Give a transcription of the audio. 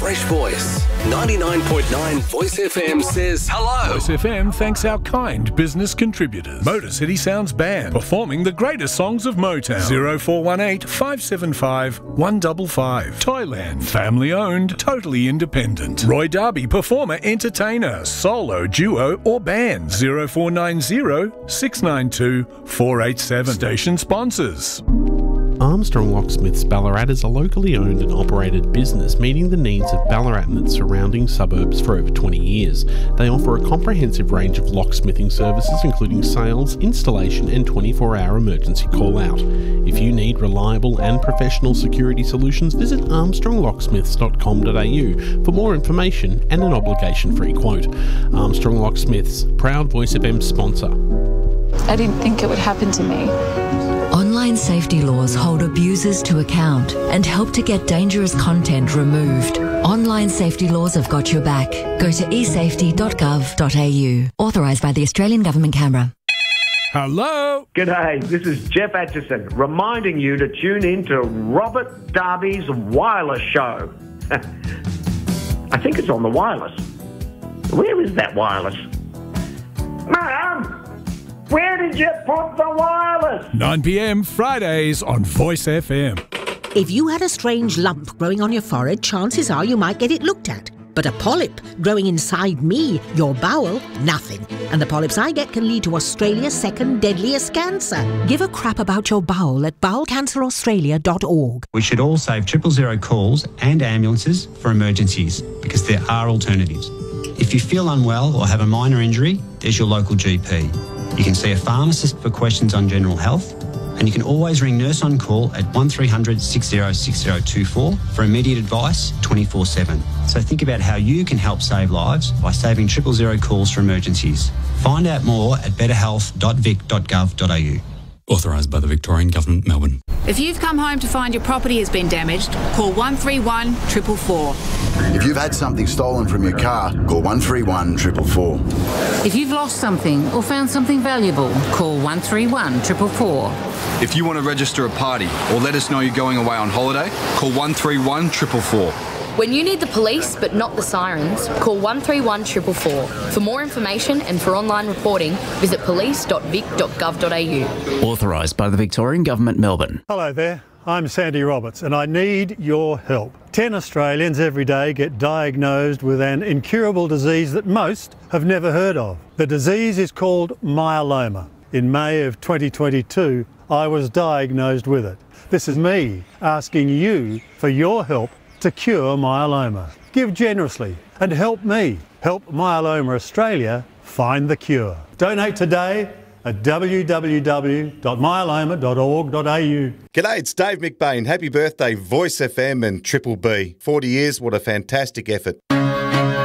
fresh voice. 99.9 Voice FM says hello. Voice FM thanks our kind business contributors. Motor City Sounds Band, performing the greatest songs of Motown. 0418 575 155. Toyland, family owned, totally independent. Roy Darby, performer, entertainer, solo, duo or band. 0490 692 487. Station sponsors. Armstrong Locksmiths Ballarat is a locally owned and operated business meeting the needs of Ballarat and its surrounding suburbs for over 20 years. They offer a comprehensive range of locksmithing services including sales, installation and 24-hour emergency call-out. If you need reliable and professional security solutions, visit armstronglocksmiths.com.au for more information and an obligation-free quote. Armstrong Locksmiths, proud Voice FM sponsor. I didn't think it would happen to me. Online safety laws hold abusers to account and help to get dangerous content removed. Online safety laws have got your back. Go to esafety.gov.au. Authorised by the Australian Government, Canberra. Hello. G'day, this is Jeff Atchison reminding you to tune in to Robert Darby's Wireless Show. I think it's on the wireless. Where is that wireless? Mum! Where did you put the wireless? 9 p.m. Fridays on Voice FM. If you had a strange lump growing on your forehead, chances are you might get it looked at. But a polyp growing inside me, your bowel, nothing. And the polyps I get can lead to Australia's second deadliest cancer. Give a crap about your bowel at bowelcanceraustralia.org. We should all save 000 calls and ambulances for emergencies because there are alternatives. If you feel unwell or have a minor injury, there's your local GP. You can see a pharmacist for questions on general health, and you can always ring Nurse on Call at 1300 606024 for immediate advice 24/7. So think about how you can help save lives by saving 000 calls for emergencies. Find out more at betterhealth.vic.gov.au. Authorised by the Victorian Government, Melbourne. If you've come home to find your property has been damaged, call 131 444. If you've had something stolen from your car, call 131 444. If you've lost something or found something valuable, call 131 444. If you want to register a party or let us know you're going away on holiday, call 131 444. When you need the police but not the sirens, call 131 444. For more information and for online reporting, visit police.vic.gov.au. Authorised by the Victorian Government, Melbourne. Hello there, I'm Sandy Roberts and I need your help. 10 Australians every day get diagnosed with an incurable disease that most have never heard of. The disease is called myeloma. In May of 2022, I was diagnosed with it. This is me asking you for your help to cure myeloma. Give generously and help me help Myeloma Australia find the cure. Donate today at www.myeloma.org.au. G'day, it's Dave McBain. Happy birthday, Voice FM and Triple B. 40 years, what a fantastic effort.